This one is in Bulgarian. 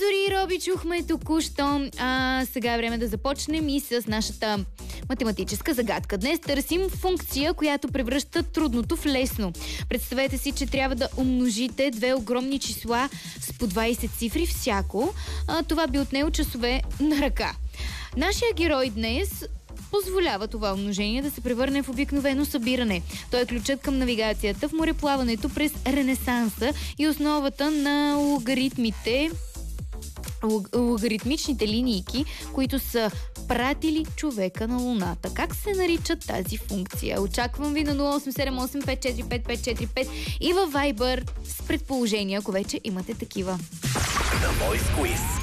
Зори, Роби, чухме току-що. Сега е време да започнем и с нашата математическа загадка. Днес търсим функция, която превръща трудното в лесно. Представете си, че трябва да умножите две огромни числа с по 20 цифри всяко. Това би отнело часове на ръка. Нашия герой днес позволява това умножение да се превърне в обикновено събиране. Той е ключът към навигацията в мореплаването през Ренесанса и основата на логаритмичните линийки, които са пратили човека на Луната. Как се нарича тази функция? Очаквам ви на 0878545545 и във Viber с предположения, ако вече имате такива. The Voice Quiz.